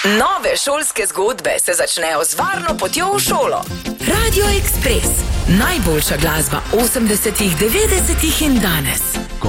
Nove šolske zgodbe se začnejo z varno potjo v šolo. Radio Express. Najboljša glasba 80., 90. in danes.